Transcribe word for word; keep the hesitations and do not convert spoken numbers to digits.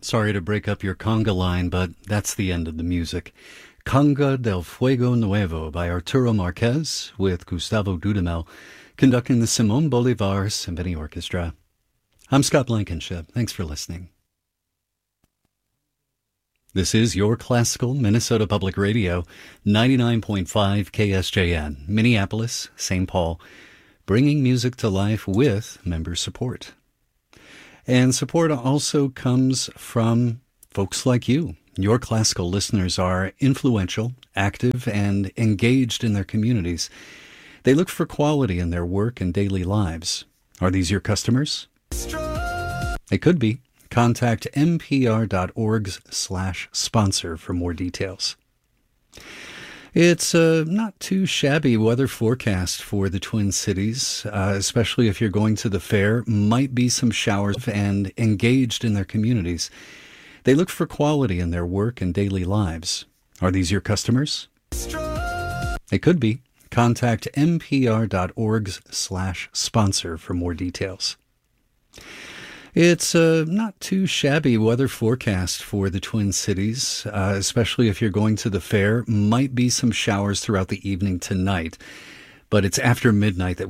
Sorry to break up your conga line, but that's the end of the music. Conga del Fuego Nuevo by Arturo Marquez with Gustavo Dudamel conducting the Simón Bolívar Symphony Orchestra. I'm Scott Blankenship. Thanks for listening. This is your classical Minnesota Public Radio, ninety-nine point five K S J N, Minneapolis, Saint Paul, bringing music to life with member support. And support also comes from folks like you. Your classical listeners are influential, active, and engaged in their communities. They look for quality in their work and daily lives. Are these your customers? They could be. Contact npr.org slash sponsor for more details. It's a not too shabby weather forecast for the Twin Cities, uh, especially if you're going to the fair. Might be some showers and engaged in their communities. They look for quality in their work and daily lives. Are these your customers? They could be. Contact npr.org slash sponsor for more details. It's a not too shabby weather forecast for the Twin Cities, uh, especially if you're going to the fair. Might be some showers throughout the evening tonight, but it's after midnight that